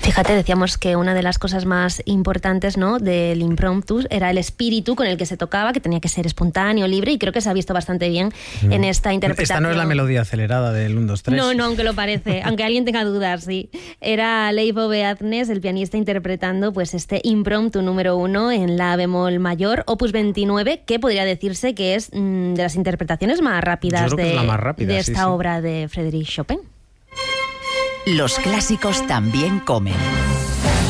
Fíjate, decíamos que una de las cosas más importantes, ¿no?, del impromptu era el espíritu con el que se tocaba, que tenía que ser espontáneo, libre, y creo que se ha visto bastante bien en esta interpretación. Esta no es la melodía acelerada del 1, 2, 3. No, aunque lo parece, aunque alguien tenga dudas, sí. Era Leivo Beatnes, el pianista, interpretando pues este impromptu número 1 en la bemol mayor, opus 29, que podría decirse que es de las interpretaciones más rápidas de esta obra de Frédéric Chopin. Los clásicos también comen.